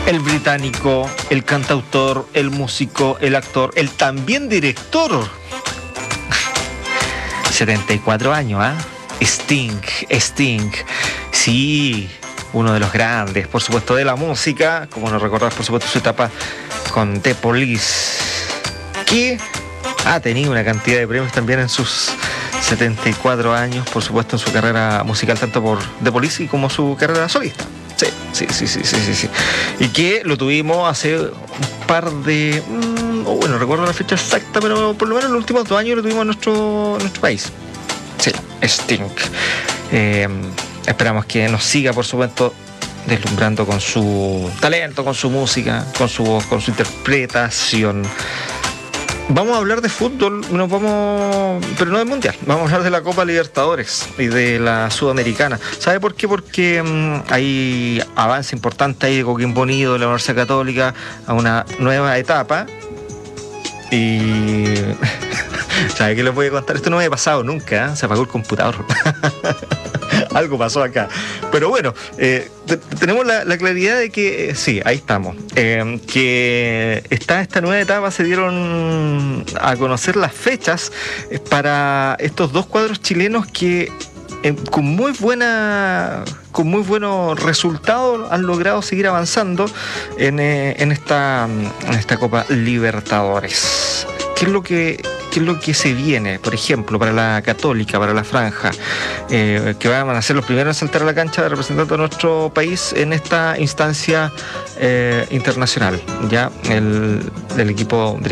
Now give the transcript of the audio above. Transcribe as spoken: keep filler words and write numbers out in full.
El británico, el cantautor, el músico, el actor, el también director. setenta y cuatro años, ¿ah? ¿eh? Sting, Sting. Sí, uno de los grandes, por supuesto, de la música. Como nos recordás, por supuesto, su etapa con The Police, que ha tenido una cantidad de premios también en sus setenta y cuatro años, por supuesto, en su carrera musical, tanto por The Police y como su carrera solista. Sí, sí, sí, sí, sí, sí, sí. Y que lo tuvimos hace un par de... Mmm, oh, bueno, recuerdo la fecha exacta, pero por lo menos en los últimos dos años lo tuvimos en nuestro, nuestro país. Sí, Sting. Eh, esperamos que nos siga, por supuesto, deslumbrando con su talento, con su música, con su voz, con su interpretación. Vamos a hablar de fútbol, nos vamos, pero no del Mundial, vamos a hablar de la Copa Libertadores y de la Sudamericana. ¿Sabe por qué? Porque um, hay avance importante ahí de Coquimbo Unido, de la Universidad Católica, a una nueva etapa. Y... ¿sabe qué les voy a contar? Esto no me ha pasado nunca, ¿eh? Se apagó el computador. Algo pasó acá. Pero bueno, eh, t- tenemos la, la claridad de que eh, sí, ahí estamos. Eh, que está esta nueva etapa, se dieron a conocer las fechas para estos dos cuadros chilenos que eh, con muy buena, con muy buenos resultados han logrado seguir avanzando en, eh, en esta, en esta Copa Libertadores. ¿Qué es lo que ¿Qué es lo que se viene, por ejemplo, para la Católica, para la Franja, eh, que van a ser los primeros en saltar a la cancha representando a nuestro país en esta instancia eh, internacional? Ya el, el equipo